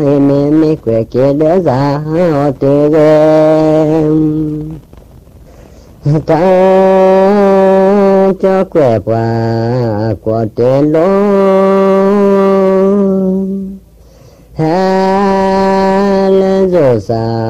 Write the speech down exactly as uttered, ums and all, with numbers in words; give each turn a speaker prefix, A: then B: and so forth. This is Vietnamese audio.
A: mẹ mẹ quẹt kia đỡ ra họ tê ta cho quẹt qua của tên lô ha lên rồi sao